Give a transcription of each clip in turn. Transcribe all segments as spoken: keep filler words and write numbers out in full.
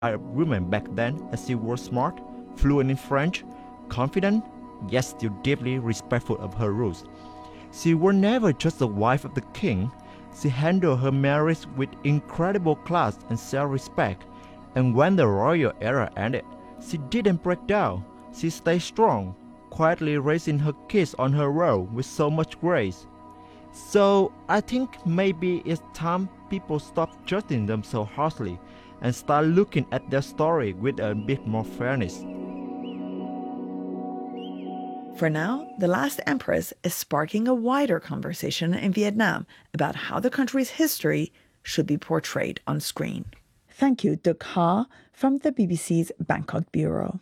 of women back then, as she was smart, fluent in French, confident, yet still deeply respectful of her rules. She was never just the wife of the king. She handled her marriage with incredible class and self-respect. And when the royal era ended, she didn't break down. She stayed strong, quietly raising her kids on her own with so much grace. So I think maybe it's time people stop judging them so harshly and start looking at their story with a bit more fairness. For now, The Last Empress is sparking a wider conversation in Vietnam about how the country's history should be portrayed on screen. Thank you, Duc Ha from the B B C's Bangkok Bureau.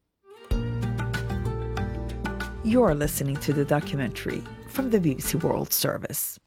You're listening to the documentary from the B B C World Service.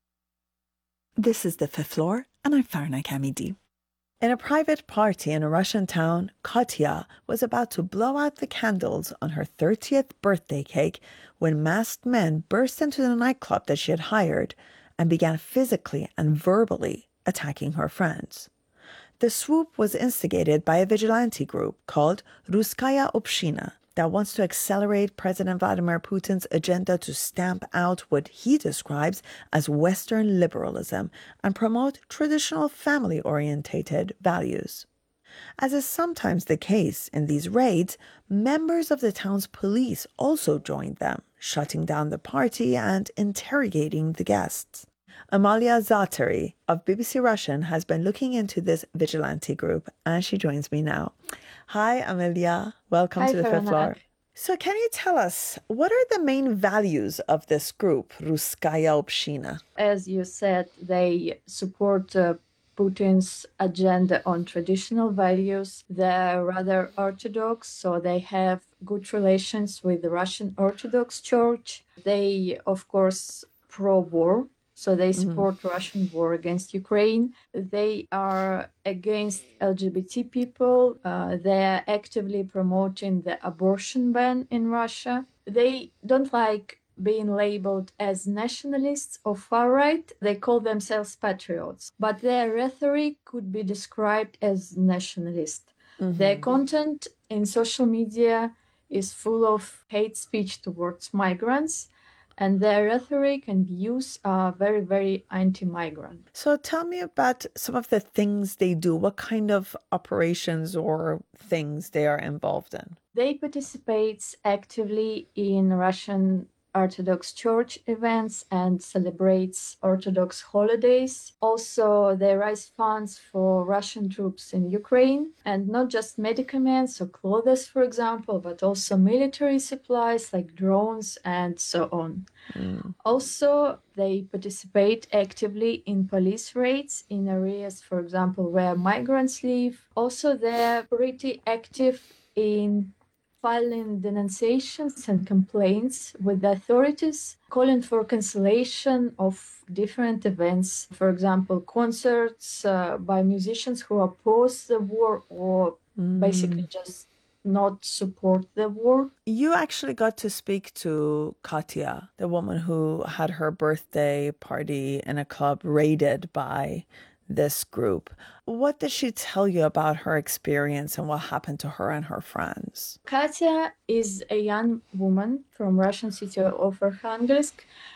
This is The Fifth Floor, and I'm Farna Kamidi. In a private party in a Russian town, Katya was about to blow out the candles on her thirtieth birthday cake when masked men burst into the nightclub that she had hired and began physically and verbally attacking her friends. The swoop was instigated by a vigilante group called Ruskaya Obshina that wants to accelerate President Vladimir Putin's agenda to stamp out what he describes as Western liberalism and promote traditional family-orientated values. As is sometimes the case in these raids, members of the town's police also joined them, shutting down the party and interrogating the guests. Amalia Zatari of B B C Russian has been looking into this vigilante group, and she joins me now. Hi, Amelia. Welcome Hi, to the Farna. Fifth Floor. So can you tell us, what are the main values of this group, Ruskaya Obshina? As you said, they support uh, Putin's agenda on traditional values. They're rather Orthodox, so they have good relations with the Russian Orthodox Church. They, of course, pro-war. So they support mm-hmm. Russian war against Ukraine. They are against L G B T people. Uh, they are actively promoting the abortion ban in Russia. They don't like being labeled as nationalists or far-right. They call themselves patriots. But their rhetoric could be described as nationalist. Mm-hmm. Their content in social media is full of hate speech towards migrants. And their rhetoric and views are very, very anti-migrant. So tell me about some of the things they do. What kind of operations or things they are involved in? They participate actively in Russian Orthodox Church events and celebrates Orthodox holidays. Also, they raise funds for Russian troops in Ukraine, and not just medicaments or clothes, for example, but also military supplies like drones and so on. Mm. Also, they participate actively in police raids in areas, for example, where migrants live. Also, they're pretty active in filing denunciations and complaints with the authorities, calling for cancellation of different events, for example, concerts uh, by musicians who oppose the war or mm. basically just not support the war. You actually got to speak to Katya, the woman who had her birthday party in a club raided by this group. What did she tell you about her experience and what happened to her and her friends? Katya is a young woman from Russian city of Arkhangelsk.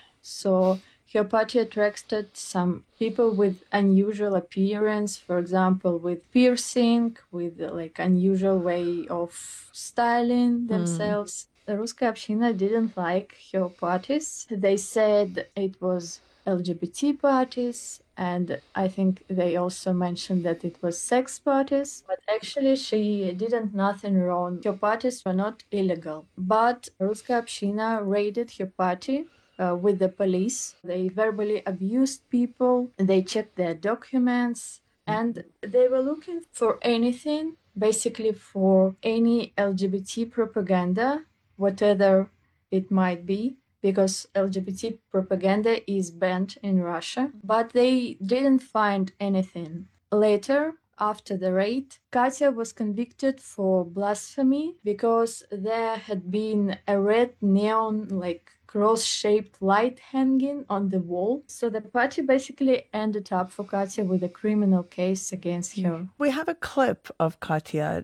So her party attracted some people with unusual appearance, for example, with piercing, with like unusual way of styling themselves. Mm. The Ruskaya Obshina didn't like her parties. They said it was L G B T parties, and I think they also mentioned that it was sex parties, but actually she didn't nothing wrong. Her parties were not illegal, but Ruskaya Obshina raided her party uh, with the police. They verbally abused people, they checked their documents, and they were looking for anything, basically for any L G B T propaganda, whatever it might be, because L G B T propaganda is banned in Russia, but they didn't find anything. Later, after the raid, Katya was convicted for blasphemy because there had been a red neon like cross-shaped light hanging on the wall. So the party basically ended up for Katya with a criminal case against her. We have a clip of Katya